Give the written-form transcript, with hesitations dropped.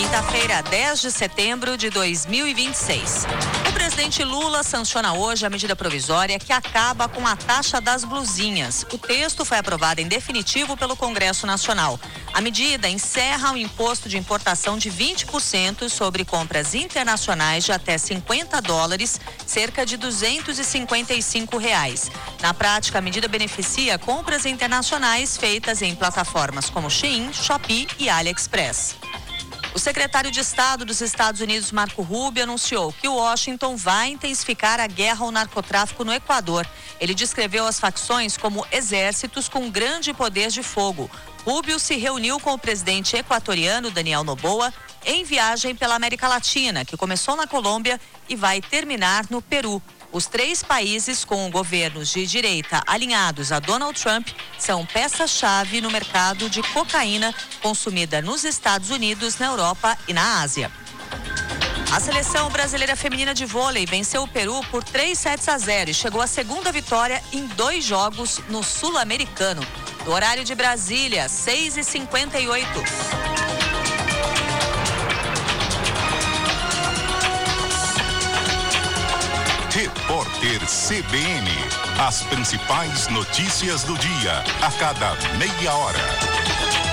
quinta-feira, 10 de setembro de 2026. O presidente Lula sanciona hoje a medida provisória que acaba com a taxa das blusinhas. O texto foi aprovado em definitivo pelo Congresso Nacional. A medida encerra o imposto de importação de 20% sobre compras internacionais de até $50, cerca de R$255. Na prática, a medida beneficia compras internacionais feitas em plataformas como Shein, Shopee e AliExpress. O secretário de Estado dos Estados Unidos, Marco Rubio, anunciou que Washington vai intensificar a guerra ao narcotráfico no Equador. Ele descreveu as facções como exércitos com grande poder de fogo. Rubio se reuniu com o presidente equatoriano, Daniel Noboa, em viagem pela América Latina, que começou na Colômbia e vai terminar no Peru. Os três países com governos de direita alinhados a Donald Trump são peça-chave no mercado de cocaína consumida nos Estados Unidos, na Europa e na Ásia. A seleção brasileira feminina de vôlei venceu o Peru por 3-0 e chegou à segunda vitória em 2 jogos no Sul-Americano. Do horário de Brasília, 6h58. Repórter CBN. As principais notícias do dia, a cada meia hora.